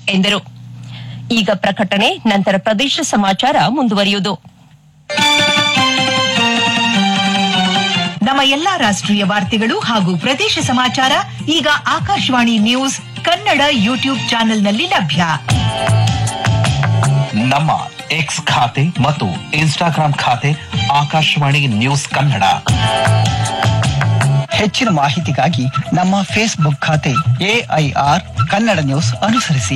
ಎಂದರು. ಈಗ ಪ್ರಕಟಣೆ, ನಂತರ ಪ್ರದೇಶ ಸಮಾಚಾರ ಮುಂದುವರಿಯುವುದು. ನಮ್ಮ ಎಲ್ಲಾ ರಾಷ್ಟ್ರೀಯ ವಾರ್ತೆಗಳು ಹಾಗೂ ಪ್ರದೇಶ ಸಮಾಚಾರ ಈಗ ಆಕಾಶವಾಣಿ ನ್ಯೂಸ್ ಕನ್ನಡ ಯೂಟ್ಯೂಬ್ ಚಾನೆಲ್ನಲ್ಲಿ ಲಭ್ಯ. ನಮ್ಮ ಎಕ್ಸ್ ಖಾತೆ ಮತ್ತು ಇನ್ಸ್ಟಾಗ್ರಾಂ ಖಾತೆ ಆಕಾಶವಾಣಿ ನ್ಯೂಸ್ ಕನ್ನಡ. ಹೆಚ್ಚಿನ ಮಾಹಿತಿಗಾಗಿ ನಮ್ಮ ಫೇಸ್ಬುಕ್ ಖಾತೆ AIR ಕನ್ನಡ ನ್ಯೂಸ್ ಅನುಸರಿಸಿ.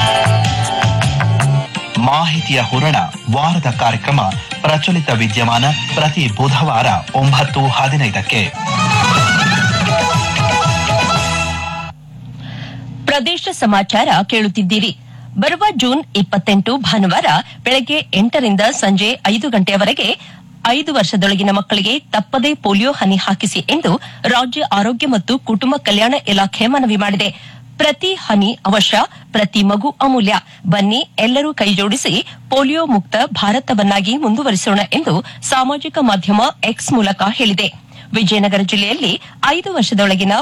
ಮಾಹಿತಿಯ ಹೂರಣ ವಾರದ ಕಾರ್ಯಕ್ರಮ ಪ್ರಚಲಿತ ವಿದ್ಯಮಾನ ಪ್ರತಿ ಬುಧವಾರ 9:15ಕ್ಕೆ. ಪ್ರದೇಶ ಸಮಾಚಾರ ಕೇಳುತ್ತಿದ್ದೀರಿ. ಬರುವ ಜೂನ್ 28 ಭಾನುವಾರ ಬೆಳಗ್ಗೆ 8ರಿಂದ ಸಂಜೆ 5 ಗಂಟೆಯವರೆಗೆ 5 ವರ್ಷದೊಳಗಿನ ಮಕ್ಕಳಿಗೆ ತಪ್ಪದೇ ಪೋಲಿಯೋ ಹನಿ ಹಾಕಿಸಿ ಎಂದು ರಾಜ್ಯ ಆರೋಗ್ಯ ಮತ್ತು ಕುಟುಂಬ ಕಲ್ಯಾಣ ಇಲಾಖೆ ಮನವಿ ಮಾಡಿದೆ. ಪ್ರತಿ ಹನಿ ಅವಶ್ಯ, ಪ್ರತಿ ಮಗು ಅಮೂಲ್ಯ. ಬನ್ನಿ ಎಲ್ಲರೂ ಕೈಜೋಡಿಸಿ ಪೋಲಿಯೋ ಮುಕ್ತ ಭಾರತವನ್ನಾಗಿ ಮುಂದುವರಿಸೋಣ ಎಂದು ಸಾಮಾಜಿಕ ಮಾಧ್ಯಮ ಎಕ್ಸ್ ಮೂಲಕ ಹೇಳಿದೆ. ವಿಜಯನಗರ ಜಿಲ್ಲೆಯಲ್ಲಿ 5 ವರ್ಷದೊಳಗಿನ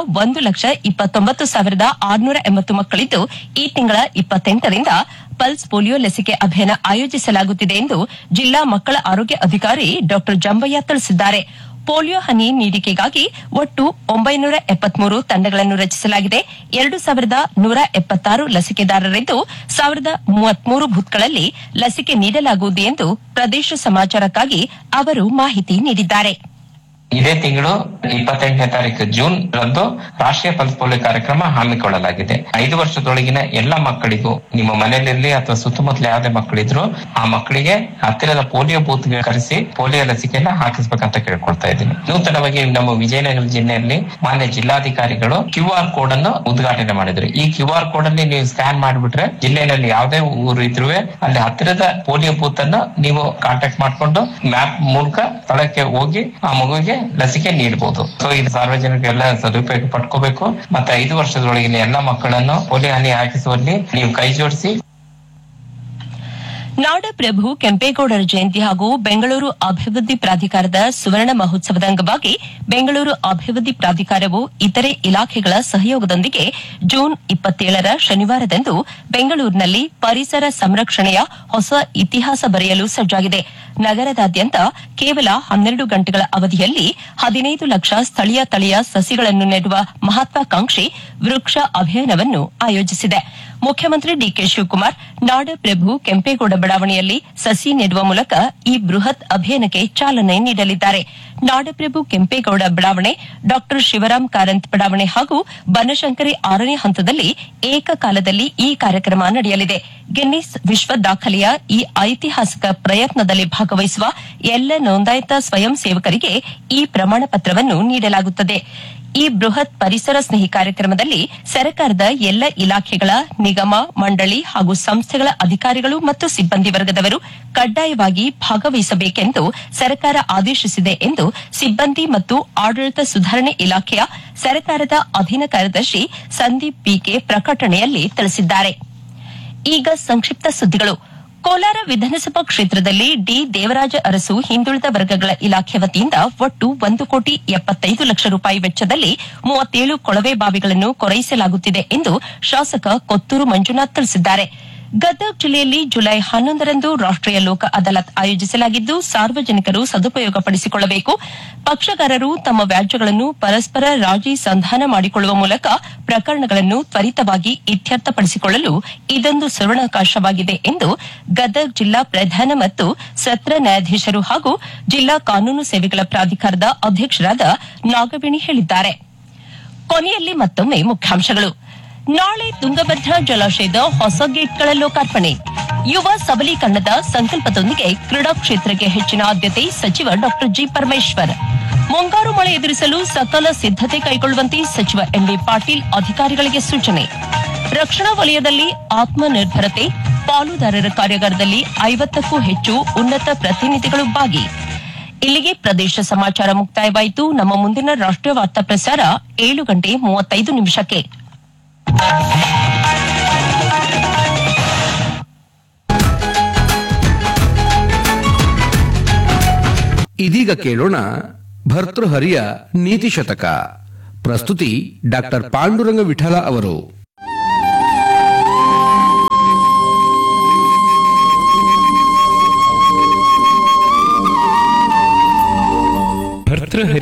1,29,680 ಮಕ್ಕಳಿದ್ದು ಈ ತಿಂಗಳ 28ರಿಂದ ಪಲ್ಸ್ ಪೋಲಿಯೋ ಲಸಿಕೆ ಅಭಿಯಾನ ಆಯೋಜಿಸಲಾಗುತ್ತಿದೆ ಎಂದು ಜಿಲ್ಲಾ ಮಕ್ಕಳ ಆರೋಗ್ಯ ಅಧಿಕಾರಿ ಡಾ ಜಂಬಯ್ಯ ತಿಳಿಸಿದ್ದಾರೆ. ಪೋಲಿಯೋ ಹನಿ ನೀಡಿಕೆಗಾಗಿ ಒಟ್ಟು 973 ತಂಡಗಳನ್ನು ರಚಿಸಲಾಗಿದೆ. 2,176 ಲಸಿಕೆದಾರರಿದ್ದು 1,033 ಬೂತ್ಗಳಲ್ಲಿ ಲಸಿಕೆ ನೀಡಲಾಗುವುದು ಎಂದು ಪ್ರದೇಶ ಸಮಾಚಾರಕ್ಕಾಗಿ ಅವರು ಮಾಹಿತಿ ನೀಡಿದ್ದಾರೆ. ಇದೇ ತಿಂಗಳು 28ನೇ ತಾರೀಕು ಜೂನ್ ರಂದು ರಾಷ್ಟ್ರೀಯ ಪಲ್ಸ್ ಪೋಲಿಯೋ ಕಾರ್ಯಕ್ರಮ ಹಮ್ಮಿಕೊಳ್ಳಲಾಗಿದೆ. 5 ವರ್ಷದೊಳಗಿನ ಎಲ್ಲ ಮಕ್ಕಳಿಗೂ ನಿಮ್ಮ ಮನೆಯಲ್ಲಿ ಅಥವಾ ಸುತ್ತಮುತ್ತಲ ಯಾವುದೇ ಮಕ್ಕಳಿದ್ರು ಆ ಮಕ್ಕಳಿಗೆ ಹತ್ತಿರದ ಪೋಲಿಯೋ ಬೂತ್ ಕರೆಸಿ ಪೋಲಿಯೋ ಲಸಿಕೆಯನ್ನ ಹಾಕಿಸ್ಬೇಕಂತ ಕೇಳ್ಕೊಳ್ತಾ ಇದ್ದೀನಿ. ನೂತನವಾಗಿ ನಮ್ಮ ವಿಜಯನಗರ ಜಿಲ್ಲೆಯಲ್ಲಿ ಮಾನ್ಯ ಜಿಲ್ಲಾಧಿಕಾರಿಗಳು QR ಕೋಡ್ ಅನ್ನು ಉದ್ಘಾಟನೆ ಮಾಡಿದ್ರು. ಈ QR ಕೋಡ್ ಅಲ್ಲಿ ನೀವು ಸ್ಕ್ಯಾನ್ ಮಾಡಿಬಿಟ್ರೆ ಜಿಲ್ಲೆಯಲ್ಲಿ ಯಾವುದೇ ಊರು ಇದ್ರೂ ಅಲ್ಲಿ ಹತ್ತಿರದ ಪೋಲಿಯೋ ಬೂತ್ ಅನ್ನು ನೀವು ಕಾಂಟ್ಯಾಕ್ಟ್ ಮಾಡ್ಕೊಂಡು ಮ್ಯಾಪ್ ಮೂಲಕ ಸ್ಥಳಕ್ಕೆ ಹೋಗಿ ಆ ಮಗುವಿಗೆ ಲಸಿಕೆ ನೀಡಬಹುದು. ಸೊ ಇದು ಸಾರ್ವಜನಿಕರೆಲ್ಲ ಸದುಪಯೋಗ ಪಡ್ಕೋಬೇಕು. ಮತ್ತೆ 5 ವರ್ಷದೊಳಗಿನ ಎಲ್ಲ ಮಕ್ಕಳನ್ನು ಪೋಲಿಯೋ ಹನಿ ಹಾಕಿಸುವಲ್ಲಿ ನೀವು ಕೈ ಜೋಡಿಸಿ. ನಾಡಪ್ರಭು ಕೆಂಪೇಗೌಡರ ಜಯಂತಿ ಹಾಗೂ ಬೆಂಗಳೂರು ಅಭಿವೃದ್ಧಿ ಪ್ರಾಧಿಕಾರದ ಸುವರ್ಣ ಮಹೋತ್ಸವದ ಅಂಗವಾಗಿ ಬೆಂಗಳೂರು ಅಭಿವೃದ್ಧಿ ಪ್ರಾಧಿಕಾರವು ಇತರೆ ಇಲಾಖೆಗಳ ಸಹಯೋಗದೊಂದಿಗೆ ಜೂನ್ 27ರ ಶನಿವಾರದಂದು ಬೆಂಗಳೂರಿನಲ್ಲಿ ಪರಿಸರ ಸಂರಕ್ಷಣೆಯ ಹೊಸ ಇತಿಹಾಸ ಬರೆಯಲು ಸಜ್ಜಾಗಿದೆ. ನಗರದಾದ್ಯಂತ ಕೇವಲ 12 ಗಂಟೆಗಳ ಅವಧಿಯಲ್ಲಿ 15 ಲಕ್ಷ ಸ್ಥಳೀಯ ತಳಿಯ ಸಸಿಗಳನ್ನು ನೆಡುವ ಮಹತ್ವಾಕಾಂಕ್ಷಿ ವೃಕ್ಷ ಅಭಿಯಾನವನ್ನು ಆಯೋಜಿಸಿದೆ. ಮುಖ್ಯಮಂತ್ರಿ ಡಿಕೆ ಶಿವಕುಮಾರ್ ನಾಡಪ್ರಭು ಕೆಂಪೇಗೌಡ ಬಡಾವಣೆಯಲ್ಲಿ ಸಸಿ ನೆಡುವ ಮೂಲಕ ಈ ಬೃಹತ್ ಅಭಿಯಾನಕ್ಕೆ ಚಾಲನೆ ನೀಡಲಿದ್ದಾರೆ. ನಾಡಪ್ರಭು ಕೆಂಪೇಗೌಡ ಬಡಾವಣೆ, ಡಾ ಶಿವರಾಮ್ ಕಾರಂತ್ ಬಡಾವಣೆ ಹಾಗೂ ಬನಶಂಕರಿ 6ನೇ ಹಂತದಲ್ಲಿ ಏಕಕಾಲದಲ್ಲಿ ಈ ಕಾರ್ಯಕ್ರಮ ನಡೆಯಲಿದೆ. ಗಿನ್ನಿಸ್ ವಿಶ್ವ ದಾಖಲೆಯ ಈ ಐತಿಹಾಸಿಕ ಪ್ರಯತ್ನದಲ್ಲಿ ಭಾಗವಹಿಸುವ ಎಲ್ಲ ನೋಂದಾಯಿತ ಸ್ವಯಂ ಸೇವಕರಿಗೆ ಈ ಪ್ರಮಾಣ ಪತ್ರವನ್ನು ನೀಡಲಾಗುತ್ತದೆ. ಈ ಬೃಹತ್ ಪರಿಸರ ಸ್ನೇಹಿ ಕಾರ್ಯಕ್ರಮದಲ್ಲಿ ಸರ್ಕಾರದ ಎಲ್ಲ ಇಲಾಖೆಗಳ, ನಿಗಮ, ಮಂಡಳಿ ಹಾಗೂ ಸಂಸ್ಥೆಗಳ ಅಧಿಕಾರಿಗಳು ಮತ್ತು ಸಿಬ್ಬಂದಿ ವರ್ಗದವರು ಕಡ್ಡಾಯವಾಗಿ ಭಾಗವಹಿಸಬೇಕೆಂದು ಸರ್ಕಾರ ಆದೇಶಿಸಿದೆ ಎಂದು ಸಿಬ್ಬಂದಿ ಮತ್ತು ಆಡಳಿತ ಸುಧಾರಣೆ ಇಲಾಖೆಯ ಸರ್ಕಾರದ ಅಧೀನ ಕಾರ್ಯದರ್ಶಿ ಸಂದೀಪ್ ಬಿಕೆ ಪ್ರಕಟಣೆಯಲ್ಲಿ ತಿಳಿಸಿದ್ದಾರೆ. ಈಗ ಸಂಕ್ಷಿಪ್ತ ಸುದ್ದಿಗಳು. ಕೋಲಾರ ವಿಧಾನಸಭಾ ಕ್ಷೇತ್ರದಲ್ಲಿ ಡಿ ದೇವರಾಜ ಅರಸು ಹಿಂದುಳಿದ ವರ್ಗಗಳ ಇಲಾಖೆ ವತಿಯಿಂದ ಒಟ್ಟು 1,75,00,000 ರೂಪಾಯಿ ವೆಚ್ಚದಲ್ಲಿ 37 ಕೊಳವೆ ಬಾವಿಗಳನ್ನು ಕೊರೈಸಲಾಗುತ್ತಿದೆ ಎಂದು ಶಾಸಕ ಕೊತ್ತೂರು ಮಂಜುನಾಥ್ ತಿಳಿಸಿದ್ದಾರೆ. ಗದಗ ಜಿಲ್ಲೆಯಲ್ಲಿ ಜುಲೈ 11ರಂದು ರಾಷ್ಟೀಯ ಲೋಕ ಅದಾಲತ್ ಆಯೋಜಿಸಲಾಗಿದ್ದು ಸಾರ್ವಜನಿಕರು ಸದುಪಯೋಗಪಡಿಸಿಕೊಳ್ಳಬೇಕು. ಪಕ್ಷಗಾರರು ತಮ್ಮ ವ್ಯಾಜ್ಯಗಳನ್ನು ಪರಸ್ಪರ ರಾಜಿ ಸಂಧಾನ ಮಾಡಿಕೊಳ್ಳುವ ಮೂಲಕ ಪ್ರಕರಣಗಳನ್ನು ತ್ವರಿತವಾಗಿ ಇತ್ಯರ್ಥಪಡಿಸಿಕೊಳ್ಳಲು ಇದೊಂದು ಸುವರ್ಣಾವಕಾಶವಾಗಿದೆ ಎಂದು ಗದಗ ಜಿಲ್ಲಾ ಪ್ರಧಾನ ಮತ್ತು ಸತ್ರ ನ್ಯಾಯಾಧೀಶರು ಹಾಗೂ ಜಿಲ್ಲಾ ಕಾನೂನು ಸೇವೆಗಳ ಪ್ರಾಧಿಕಾರದ ಅಧ್ಯಕ್ಷರಾದ ನಾಗವೇಣಿ ಹೇಳಿದ್ದಾರೆ. ಕೊನೆಯಲ್ಲಿ ಮತ್ತೊಮ್ಮೆ ಮುಖ್ಯಾಂಶಗಳು. ನಾಳೆ ತುಂಗಭದ್ರಾ ಜಲಾಶಯದ ಹೊಸ ಗೇಟ್ಗಳ ಲೋಕಾರ್ಪಣೆ. ಯುವ ಸಬಲೀಕರಣದ ಸಂಕಲ್ಪದೊಂದಿಗೆ ಕ್ರೀಡಾ ಕ್ಷೇತ್ರಕ್ಕೆ ಹೆಚ್ಚಿನ ಆದ್ಯತೆ ಸಚಿವ ಡಾ ಜಿ ಪರಮೇಶ್ವರ್. ಮುಂಗಾರು ಮಳೆ ಎದುರಿಸಲು ಸಕಲ ಸಿದ್ದತೆ ಕೈಗೊಳ್ಳುವಂತೆ ಸಚಿವ ಎಂಬಿ ಪಾಟೀಲ್ ಅಧಿಕಾರಿಗಳಿಗೆ ಸೂಚನೆ. ರಕ್ಷಣಾ ವಲಯದಲ್ಲಿ ಆತ್ಮನಿರ್ಭರತೆ, ಪಾಲುದಾರರ ಕಾರ್ಯಾಗಾರದಲ್ಲಿ 50ಕ್ಕೂ ಹೆಚ್ಚು ಉನ್ನತ ಪ್ರತಿನಿಧಿಗಳು ಭಾಗಿ. ಇಲ್ಲಿಗೆ ಪ್ರದೇಶ ಸಮಾಚಾರ ಮುಕ್ತಾಯವಾಯಿತು. ನಮ್ಮ ಮುಂದಿನ ರಾಷ್ಟ್ರೀಯ ವಾರ್ತಾ ಪ್ರಸಾರ 7:35 ಇದೀಗ ಕೇಳೋಣ ಭರ್ತೃಹರಿಯ ನೀತಿ ಶತಕ. ಪ್ರಸ್ತುತಿ ಡಾಕ್ಟರ್ ಪಾಂಡುರಂಗ ವಿಠಲ ಅವರು.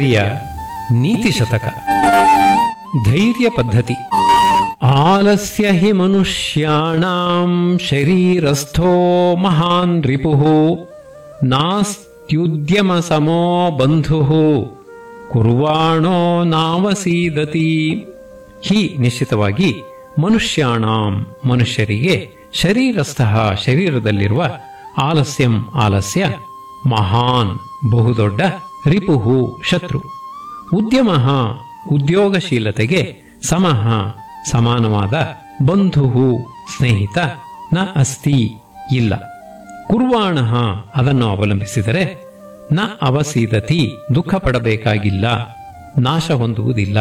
ಹರಿಯ ನೀತಿ ಶತಕ. ಧೈರ್ಯ ಪದ್ಧತಿ. ಆಲಸ್ಯ ಹಿ ಮನುಷ್ಯಾಣಾಂ ಶರೀರಸ್ಥೋ ಮಹಾನ್ ರಿಪುಃ ನಾಸ್ತ್ಯುದ್ಯಮ ಸಮೋ ಬಂಧುಃ ಕುರ್ವಾಣೋ ನಾವಸೀದತಿ. ಹಿ ನಿಶ್ಚಿತವಾಗಿ ಮನುಷ್ಯಾಣಾಂ ಮನುಷ್ಯರಿಗೆ ಶರೀರಸ್ಥ ಶರೀರದಲ್ಲಿರುವ ಆಲಸ್ಯಂ ಆಲಸ್ಯ ಮಹಾನ್ ಬಹುದೊಡ್ಡ ರಿಪುಹು ಶತ್ರು ಉದ್ಯಮ ಉದ್ಯೋಗಶೀಲತೆಗೆ ಸಮಃ ಸಮಾನವಾದ ಬಂಧುಹು ಸ್ನೇಹಿತ ನ ಅಸ್ತಿ ಇಲ್ಲ. ಕುರ್ವಾಣ ಅದನ್ನು ಅವಲಂಬಿಸಿದರೆ ನ ಅವಸೀದತಿ ದುಃಖ ಪಡಬೇಕಾಗಿಲ್ಲ, ನಾಶ ಹೊಂದುವುದಿಲ್ಲ.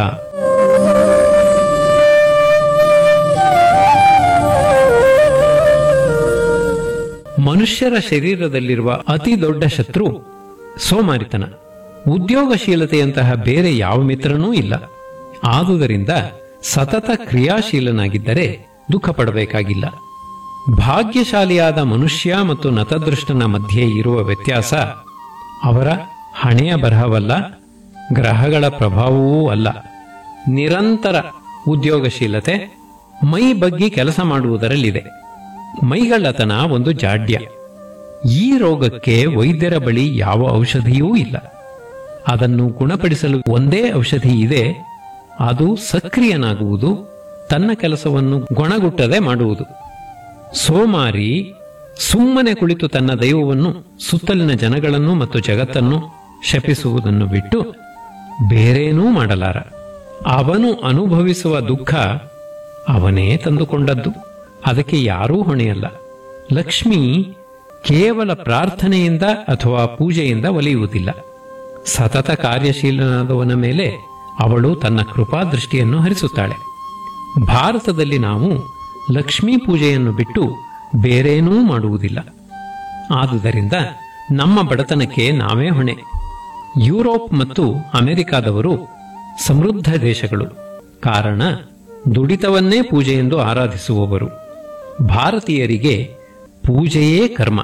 ಮನುಷ್ಯರ ಶರೀರದಲ್ಲಿರುವ ಅತಿ ದೊಡ್ಡ ಶತ್ರು ಸೋಮಾರಿತನ. ಉದ್ಯೋಗಶೀಲತೆಯಂತಹ ಬೇರೆ ಯಾವ ಮಿತ್ರನೂ ಇಲ್ಲ. ಆದುದರಿಂದ ಸತತ ಕ್ರಿಯಾಶೀಲನಾಗಿದ್ದರೆ ದುಃಖ ಪಡಬೇಕಾಗಿಲ್ಲ. ಭಾಗ್ಯಶಾಲಿಯಾದ ಮನುಷ್ಯ ಮತ್ತು ನತದೃಷ್ಟನ ಮಧ್ಯೆ ಇರುವ ವ್ಯತ್ಯಾಸ ಅವರ ಹಣೆಯ ಬರಹವಲ್ಲ, ಗ್ರಹಗಳ ಪ್ರಭಾವವೂ ಅಲ್ಲ. ನಿರಂತರ ಉದ್ಯೋಗಶೀಲತೆ ಮೈ ಬಗ್ಗಿ ಕೆಲಸ ಮಾಡುವುದರಲ್ಲಿದೆ. ಮೈಗಳ್ಳತನ ಒಂದು ಜಾಡ್ಯ. ಈ ರೋಗಕ್ಕೆ ವೈದ್ಯರ ಬಳಿ ಯಾವ ಔಷಧಿಯೂ ಇಲ್ಲ. ಅದನ್ನು ಗುಣಪಡಿಸಲು ಒಂದೇ ಔಷಧಿ ಇದೆ, ಅದು ಸಕ್ರಿಯನಾಗುವುದು, ತನ್ನ ಕೆಲಸವನ್ನು ಗೊಣಗುಟ್ಟದೆ ಮಾಡುವುದು. ಸೋಮಾರಿ ಸುಮ್ಮನೆ ಕುಳಿತು ತನ್ನ ದೈವವನ್ನು, ಸುತ್ತಲಿನ ಜನಗಳನ್ನು ಮತ್ತು ಜಗತ್ತನ್ನು ಶಪಿಸುವುದನ್ನು ಬಿಟ್ಟು ಬೇರೇನೂ ಮಾಡಲಾರ. ಅವನು ಅನುಭವಿಸುವ ದುಃಖ ಅವನೇ ತಂದುಕೊಂಡದ್ದು, ಅದಕ್ಕೆ ಯಾರೂ ಹೊಣೆಯಲ್ಲ. ಲಕ್ಷ್ಮಿ ಕೇವಲ ಪ್ರಾರ್ಥನೆಯಿಂದ ಅಥವಾ ಪೂಜೆಯಿಂದ ಒಲಿಯುವುದಿಲ್ಲ. ಸತತ ಕಾರ್ಯಶೀಲನಾದವನ ಮೇಲೆ ಅವಳು ತನ್ನ ಕೃಪಾ ದೃಷ್ಟಿಯನ್ನು ಹರಿಸುತ್ತಾಳೆ. ಭಾರತದಲ್ಲಿ ನಾವು ಲಕ್ಷ್ಮೀ ಪೂಜೆಯನ್ನು ಬಿಟ್ಟು ಬೇರೇನೂ ಮಾಡುವುದಿಲ್ಲ. ಆದುದರಿಂದ ನಮ್ಮ ಬಡತನಕ್ಕೆ ನಾವೇ ಹೊಣೆ. ಯುರೋಪ್ ಮತ್ತು ಅಮೆರಿಕಾದವರು ಸಮೃದ್ಧ ದೇಶಗಳು. ಕಾರಣ ದುಡಿತವನ್ನೇ ಪೂಜೆಯೆಂದು ಆರಾಧಿಸುವವರು. ಭಾರತೀಯರಿಗೆ ಪೂಜೆಯೇ ಕರ್ಮ.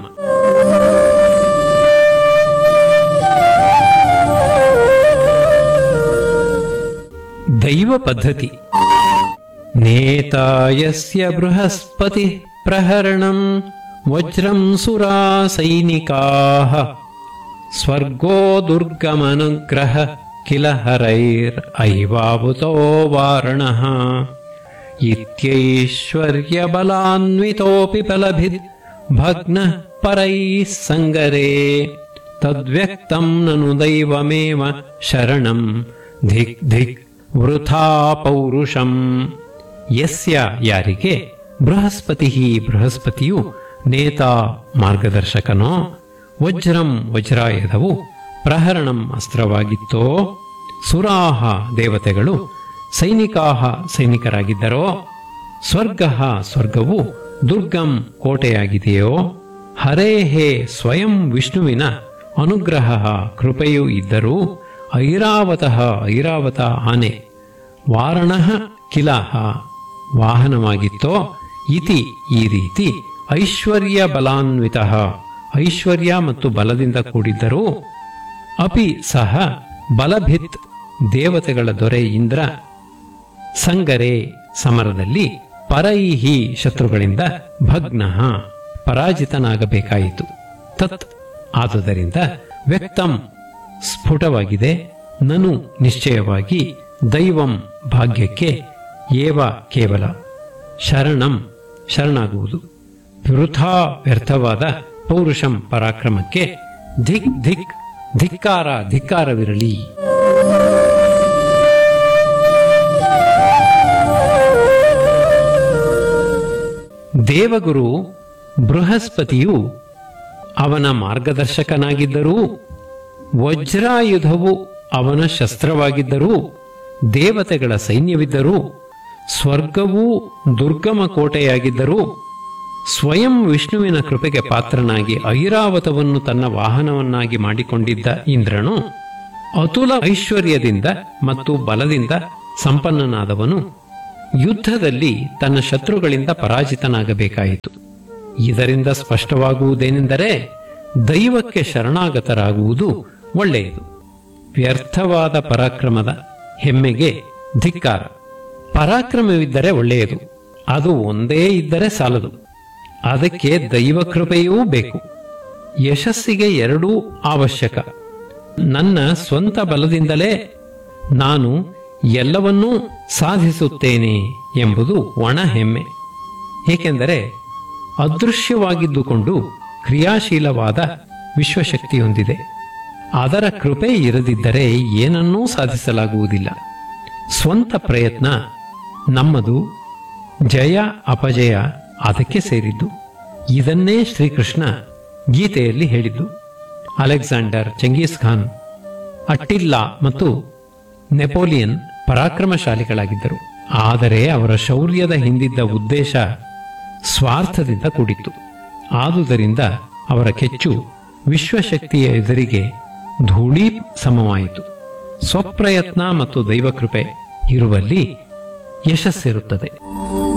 ದೈವ ಪದ್ಧತಿ. ನೇತಾಯಸ್ಯ ಬೃಹಸ್ಪತಿ ಪ್ರಹರಣಂ ವಜ್ರಂ ಸುರಾ ಸೈನಿಕಾಃ ಸ್ವರ್ಗೋ ದುರ್ಗಮನುಗ್ರಹ ಕಿಲ ಹರೈರ್ ಐವಾವುತೋ ವಾರಣಃ ಇತ್ಯೈಶ್ವರ್ಯ ಬಲಾನ್ವಿತೋಪಿ ಫಲಭಿದ್ ಭಗ್ನ ಪರೈಃ ಸಂಗರೇ ತದ್ವ್ಯಕ್ತಂ ನನು ದೈವಮೇವ ಶರಣಂ ಧಿಕ್ ಧಿಕ್ ವೃಥಾ ಪೌರುಷಂ. ಯಸ್ಯ ಯಾರಿಗೆ ಬೃಹಸ್ಪತಿ ಬೃಹಸ್ಪತಿಯು ನೇತಾ ಮಾರ್ಗದರ್ಶಕನೋ ವಜ್ರಂ ವಜ್ರಾಯುಧವು ಪ್ರಹರಣಂ ಅಸ್ತ್ರವಾಗಿತ್ತೋ ಸುರಾಹ ದೇವತೆಗಳು ಸೈನಿಕಾಹ ಸೈನಿಕರಾಗಿದ್ದರೋ ಸ್ವರ್ಗ ಸ್ವರ್ಗವು ದುರ್ಗಂ ಕೋಟೆಯಾಗಿದೆಯೋ ಹರೇಹೇ ಸ್ವಯಂ ವಿಷ್ಣುವಿನ ಅನುಗ್ರಹ ಕೃಪೆಯೂ ಇದ್ದರೂ ಐರಾವತಃ ಐರಾವತ ಆನೆ ವಾರಣಃ ಕಿಲಹ ವಾಹನವಾಗಿತ್ತೋ ಇತಿ ಈ ರೀತಿ ಐಶ್ವರ್ಯ ಬಲಾನ್ವಿತ ಐಶ್ವರ್ಯ ಮತ್ತು ಬಲದಿಂದ ಕೂಡಿದ್ದರೂ ಅಪಿ ಸಹ ಬಲಭಿತ್ ದೇವತೆಗಳ ದೊರೆ ಇಂದ್ರ ಸಂಗರೇ ಸಮರದಲ್ಲಿ ಪರೈಹಿ ಶತ್ರುಗಳಿಂದ ಭಗ್ನ ಪರಾಜಿತನಾಗಬೇಕಾಯಿತು. ತತ್ ಆದುದರಿಂದ ವ್ಯಕ್ತಂ ಸ್ಫುಟವಾಗಿದೆ, ನನು ನಿಶ್ಚಯವಾಗಿ ದೈವಂ ಭಾಗ್ಯಕ್ಕೆ ಏವ ಕೇವಲ ಶರಣಂ ಶರಣಾಗುವುದು ವೃಥಾ ವ್ಯರ್ಥವಾದ ಪೌರುಷಂ ಪರಾಕ್ರಮಕ್ಕೆ ಧಿಕ್ ಧಿಕ್ ಧಿಕ್ಕಾರ ಧಿಕ್ಕಾರವಿರಲಿ. ದೇವಗುರು ಬೃಹಸ್ಪತಿಯು ಅವನ ಮಾರ್ಗದರ್ಶಕನಾಗಿದ್ದರೂ ವಜ್ರಾಯುಧವು ಅವನ ಶಸ್ತ್ರವಾಗಿದ್ದರೂ ದೇವತೆಗಳ ಸೈನ್ಯವಿದ್ದರೂ ಸ್ವರ್ಗವೂ ದುರ್ಗಮ ಕೋಟೆಯಾಗಿದ್ದರೂ ಸ್ವಯಂ ವಿಷ್ಣುವಿನ ಕೃಪೆಗೆ ಪಾತ್ರನಾಗಿ ಐರಾವತವನ್ನು ತನ್ನ ವಾಹನವನ್ನಾಗಿ ಮಾಡಿಕೊಂಡಿದ್ದ ಇಂದ್ರನು ಅತುಲ ಐಶ್ವರ್ಯದಿಂದ ಮತ್ತು ಬಲದಿಂದ ಸಂಪನ್ನನಾದವನು ಯುದ್ಧದಲ್ಲಿ ತನ್ನ ಶತ್ರುಗಳಿಂದ ಪರಾಜಿತನಾಗಬೇಕಾಯಿತು. ಇದರಿಂದ ಸ್ಪಷ್ಟವಾಗುವುದೇನೆಂದರೆ ದೈವಕ್ಕೆ ಶರಣಾಗತರಾಗುವುದು ಒಳ್ಳೆಯದು. ವ್ಯರ್ಥವಾದ ಪರಾಕ್ರಮದ ಹೆಮ್ಮೆಗೆ ಧಿಕ್ಕಾರ. ಪರಾಕ್ರಮವಿದ್ದರೆ ಒಳ್ಳೆಯದು, ಅದು ಒಂದೇ ಇದ್ದರೆ ಸಾಲದು, ಅದಕ್ಕೆ ದೈವಕೃಪೆಯೂ ಬೇಕು. ಯಶಸ್ಸಿಗೆ ಎರಡೂ ಅವಶ್ಯಕ. ನನ್ನ ಸ್ವಂತ ಬಲದಿಂದಲೇ ನಾನು ಎಲ್ಲವನ್ನೂ ಸಾಧಿಸುತ್ತೇನೆ ಎಂಬುದು ಒಣ ಹೆಮ್ಮೆ. ಏಕೆಂದರೆ ಅದೃಶ್ಯವಾಗಿದ್ದುಕೊಂಡು ಕ್ರಿಯಾಶೀಲವಾದ ವಿಶ್ವಶಕ್ತಿ ಹೊಂದಿದೆ. ಅದರ ಕೃಪೆ ಇರದಿದ್ದರೆ ಏನನ್ನೂ ಸಾಧಿಸಲಾಗುವುದಿಲ್ಲ. ಸ್ವಂತ ಪ್ರಯತ್ನ ನಮ್ಮದು, ಜಯ ಅಪಜಯ ಅದಕ್ಕೆ ಸೇರಿದ್ದು. ಇದನ್ನೇ ಶ್ರೀಕೃಷ್ಣ ಗೀತೆಯಲ್ಲಿ ಹೇಳಿದ್ದು. ಅಲೆಕ್ಸಾಂಡರ್, ಚೆಂಗೀಸ್ ಖಾನ್, ಅಟ್ಟಿಲ್ಲಾ ಮತ್ತು ನೆಪೋಲಿಯನ್ ಪರಾಕ್ರಮಶಾಲಿಗಳಾಗಿದ್ದರು. ಆದರೆ ಅವರ ಶೌರ್ಯದ ಹಿಂದಿದ್ದ ಉದ್ದೇಶ ಸ್ವಾರ್ಥದಿಂದ ಕೂಡಿತ್ತು. ಆದುದರಿಂದ ಅವರ ಕೆಚ್ಚು ವಿಶ್ವಶಕ್ತಿಯ ಎದುರಿಗೆ ಧೂಳಿ ಸಮವಾಯಿತು. ಸ್ವಪ್ರಯತ್ನ ಮತ್ತು ದೈವಕೃಪೆ ಇರುವಲ್ಲಿ ಯಶಸ್ಸಿರುತ್ತದೆ.